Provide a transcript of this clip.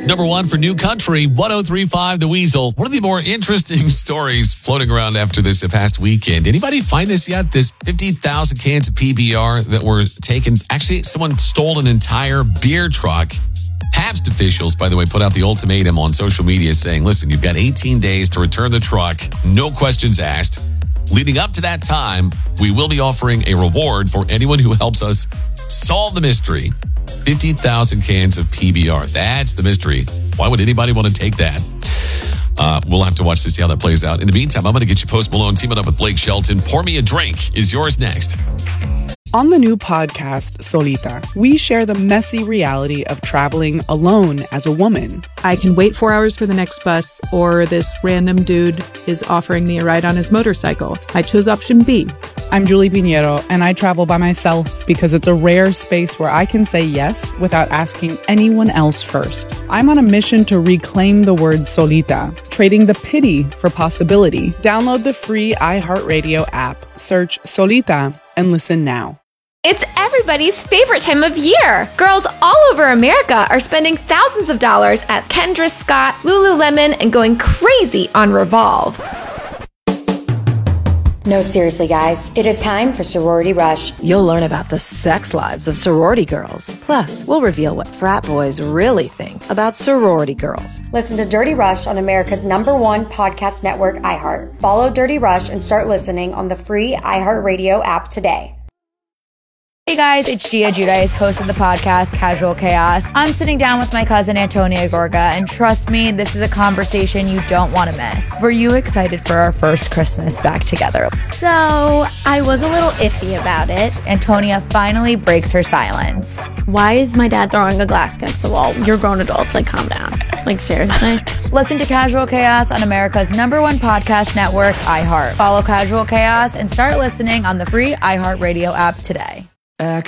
Number one for New Country, 103.5 The Weasel. One of the more interesting stories floating around after this past weekend. Anybody find this yet? This 50,000 cans of PBR that were taken. Actually, someone stole an entire beer truck. Pabst officials, by the way, put out the ultimatum on social media saying, listen, you've got 18 days to return the truck. No questions asked. Leading up to that time, we will be offering a reward for anyone who helps us solve the mystery. 50,000 cans of PBR. That's the mystery. Why would anybody want to take that? We'll have to watch to see how that plays out. In the meantime, I'm going to get you Post Malone teaming up with Blake Shelton. Pour Me a Drink is yours next. On the new podcast, Solita, we share the messy reality of traveling alone as a woman. I can wait 4 hours for the next bus, or this random dude is offering me a ride on his motorcycle. I chose option B. I'm Julie Pinheiro, and I travel by myself because it's a rare space where I can say yes without asking anyone else first. I'm on a mission to reclaim the word solita, trading the pity for possibility. Download the free iHeartRadio app, search Solita, and listen now. It's everybody's favorite time of year. Girls all over America are spending thousands of dollars at Kendra Scott, Lululemon, and going crazy on Revolve. No, seriously, guys. It is time for Sorority Rush. You'll learn about the sex lives of sorority girls. Plus, we'll reveal what frat boys really think about sorority girls. Listen to Dirty Rush on America's #1 podcast network, iHeart. Follow Dirty Rush and start listening on the free iHeartRadio app today. Hey guys, it's Gia Giudice, host of the podcast Casual Chaos. I'm sitting down with my cousin Antonia Gorga, and trust me, this is a conversation you don't want to miss. Were you excited for our first Christmas back together? So, I was a little iffy about it. Antonia finally breaks her silence. Why is my dad throwing a glass against the wall? You're grown adults, like calm down. Like seriously? Listen to Casual Chaos on America's #1 podcast network, iHeart. Follow Casual Chaos and start listening on the free iHeartRadio app today.